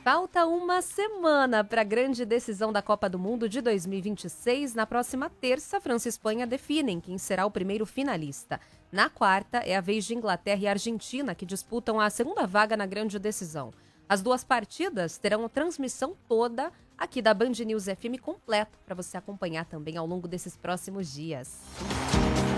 Falta uma semana para a grande decisão da Copa do Mundo de 2026. Na próxima terça, França e Espanha definem quem será o primeiro finalista. Na quarta, é a vez de Inglaterra e Argentina, que disputam a segunda vaga na grande decisão. As duas partidas terão a transmissão toda aqui da Band News FM completa para você acompanhar também ao longo desses próximos dias.